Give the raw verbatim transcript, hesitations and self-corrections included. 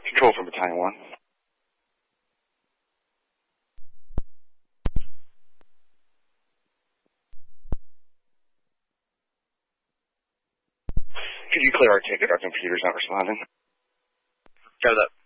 Control for Battalion one. Could you clear our ticket? Our computer's not responding. Got that.